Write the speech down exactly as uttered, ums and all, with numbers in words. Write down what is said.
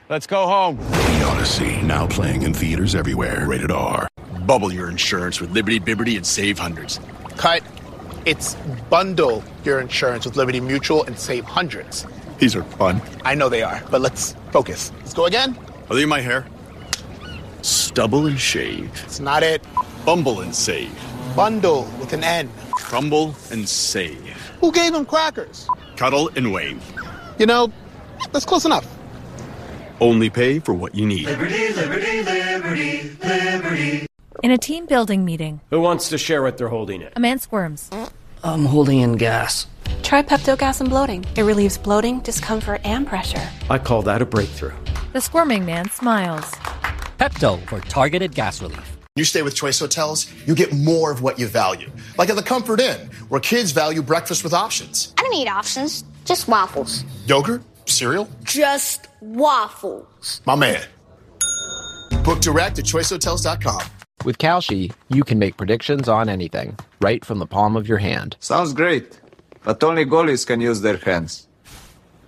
Let's go home. The Odyssey, now playing in theaters everywhere. Rated R. Bubble your insurance with Liberty Bibbity and save hundreds. Cut. It's bundle your insurance with Liberty Mutual and save hundreds. These are fun. I know they are, but let's focus. Let's go again. Are they my hair? Stubble and shave. It's not it. Bumble and save. Bundle with an N. Crumble and save. Who gave them crackers? Cuddle and Wayne. You know, that's close enough. Only pay for what you need. Liberty, liberty, liberty, liberty. In a team building meeting. Who wants to share what they're holding in? A man squirms. I'm holding in gas. Try Pepto Gas and Bloating. It relieves bloating, discomfort, and pressure. I call that a breakthrough. The squirming man smiles. Pepto for targeted gas relief. You stay with Choice Hotels, you get more of what you value. Like at the Comfort Inn, where kids value breakfast with options. I don't need options, just waffles. Yogurt? Cereal? Just waffles. My man. Book direct at choice hotels dot com. With Kalshi, you can make predictions on anything, right from the palm of your hand. Sounds great, but only goalies can use their hands.